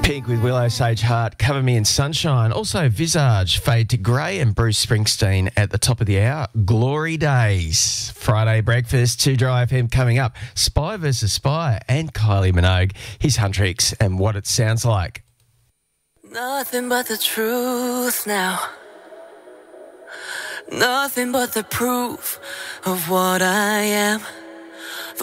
Pink with Willow Sage Heart, Cover Me in Sunshine. Also Visage, Fade to Grey, and Bruce Springsteen at the top of the hour. Glory Days. Friday breakfast, 2 Dry FM coming up. Spy versus Spy and Kylie Minogue. His Huntrix and What It Sounds Like. Nothing but the truth now. Nothing but the proof of what I am.